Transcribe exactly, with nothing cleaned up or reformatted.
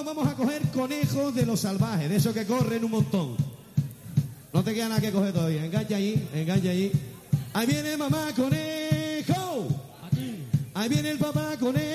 Ahora vamos a coger conejos de los salvajes, de esos que corren un montón. No te queda nada que coger todavía. Engancha allí, engancha allí. Ahí viene mamá conejo. Ahí viene el papá conejo.